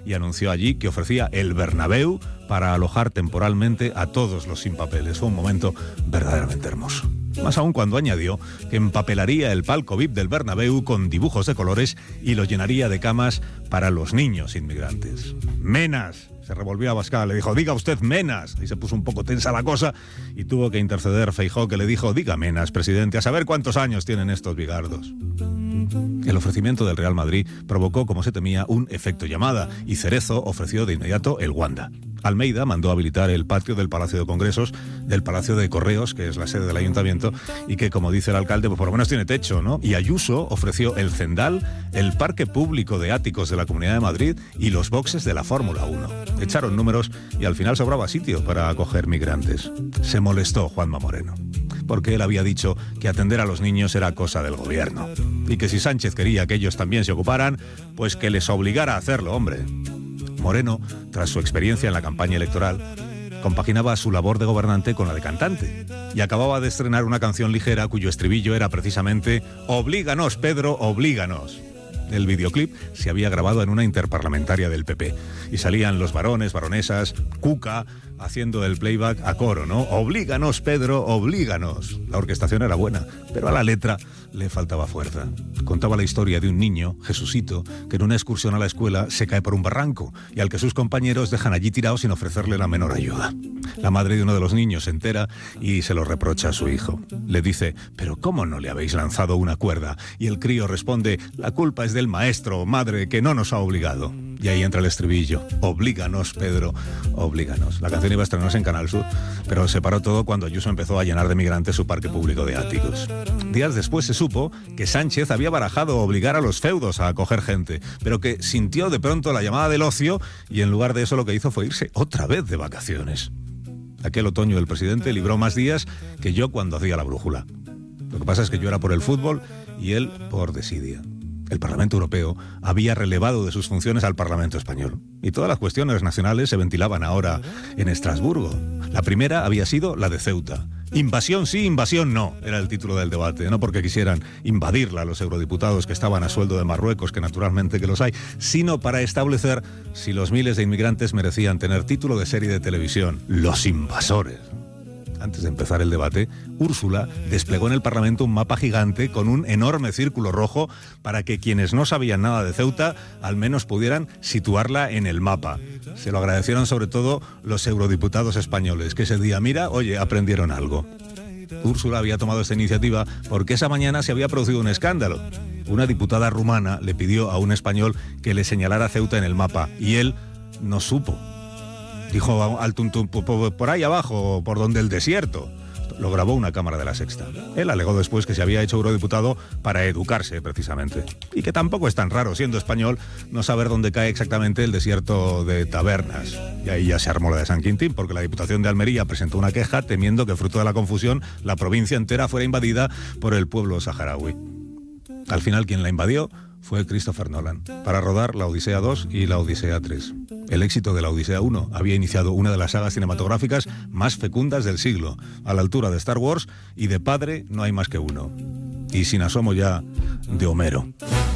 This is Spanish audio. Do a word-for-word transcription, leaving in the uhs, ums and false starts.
y anunció allí que ofrecía el Bernabéu para alojar temporalmente a todos los sin papeles. Fue un momento verdaderamente hermoso. Más aún cuando añadió que empapelaría el palco V I P del Bernabéu con dibujos de colores y lo llenaría de camas para los niños inmigrantes. ¡Menas! Se revolvió a Abascal, le dijo, diga usted Menas. Y se puso un poco tensa la cosa y tuvo que interceder Feijóo, que le dijo, diga Menas, presidente, a saber cuántos años tienen estos bigardos. El ofrecimiento del Real Madrid provocó, como se temía, un efecto llamada y Cerezo ofreció de inmediato el Wanda. Almeida mandó habilitar el patio del Palacio de Congresos, del Palacio de Correos, que es la sede del Ayuntamiento, y que, como dice el alcalde, pues por lo menos tiene techo, ¿no? Y Ayuso ofreció el Zendal, el Parque Público de Áticos de la Comunidad de Madrid y los boxes de la Fórmula uno. Echaron números y al final sobraba sitio para acoger migrantes. Se molestó Juanma Moreno, porque él había dicho que atender a los niños era cosa del gobierno, y que si Sánchez quería que ellos también se ocuparan, pues que les obligara a hacerlo, hombre. Moreno, tras su experiencia en la campaña electoral, compaginaba su labor de gobernante con la de cantante y acababa de estrenar una canción ligera cuyo estribillo era precisamente «Oblíganos, Pedro, oblíganos». El videoclip se había grabado en una interparlamentaria del P P y salían los varones, baronesas, Cuca, haciendo el playback a coro, ¿no? «Oblíganos, Pedro, oblíganos». La orquestación era buena, pero a la letra le faltaba fuerza. Contaba la historia de un niño, Jesucito, que en una excursión a la escuela se cae por un barranco y al que sus compañeros dejan allí tirado sin ofrecerle la menor ayuda. La madre de uno de los niños se entera y se lo reprocha a su hijo. Le dice, «¿Pero cómo no le habéis lanzado una cuerda?» Y el crío responde, «La culpa es del maestro, madre, que no nos ha obligado». Y ahí entra el estribillo, «Oblíganos, Pedro, oblíganos». La canción iba a estrenarse en Canal Sur, pero se paró todo cuando Ayuso empezó a llenar de migrantes su parque público de áticos. Días después se supo que Sánchez había barajado obligar a los feudos a acoger gente, pero que sintió de pronto la llamada del ocio y en lugar de eso lo que hizo fue irse otra vez de vacaciones. Aquel otoño el presidente libró más días que yo cuando hacía la brújula. Lo que pasa es que yo era por el fútbol y él por desidia. El Parlamento Europeo había relevado de sus funciones al Parlamento Español. Y todas las cuestiones nacionales se ventilaban ahora en Estrasburgo. La primera había sido la de Ceuta. Invasión sí, invasión no, era el título del debate. No porque quisieran invadirla los eurodiputados que estaban a sueldo de Marruecos, que naturalmente que los hay, sino para establecer si los miles de inmigrantes merecían tener título de serie de televisión. Los invasores. Antes de empezar el debate, Úrsula desplegó en el Parlamento un mapa gigante con un enorme círculo rojo para que quienes no sabían nada de Ceuta al menos pudieran situarla en el mapa. Se lo agradecieron sobre todo los eurodiputados españoles, que ese día, mira, oye, aprendieron algo. Úrsula había tomado esta iniciativa porque esa mañana se había producido un escándalo. Una diputada rumana le pidió a un español que le señalara Ceuta en el mapa y él no supo. Dijo al tuntún, por ahí abajo, por donde el desierto. Lo grabó una cámara de La Sexta. Él alegó después que se había hecho eurodiputado para educarse, precisamente. Y que tampoco es tan raro, siendo español, no saber dónde cae exactamente el desierto de Tabernas. Y ahí ya se armó la de San Quintín, porque la Diputación de Almería presentó una queja temiendo que, fruto de la confusión, la provincia entera fuera invadida por el pueblo saharaui. Al final, quien la invadió fue Christopher Nolan, para rodar La Odisea dos y La Odisea tres. El éxito de La Odisea uno había iniciado una de las sagas cinematográficas más fecundas del siglo, a la altura de Star Wars y de padre no hay más que uno. Y sin asomo ya de Homero.